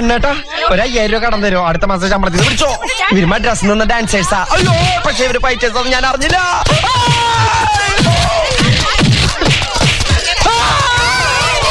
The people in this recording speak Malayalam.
അണ്ണേട്ടാ ഒരു 5000 രൂപ കടം തരുമോ? അടുത്ത മാസം ശമ്പളത്തിൽ പിടിച്ചോ. ഇവര് മദ്രാസിൽ നിന്ന് ഡാൻസേഴ്സാ. അയ്യോ പക്ഷെ ഇവര് ഫൈറ്റേഴ്സ് ഞാൻ അറിഞ്ഞില്ല.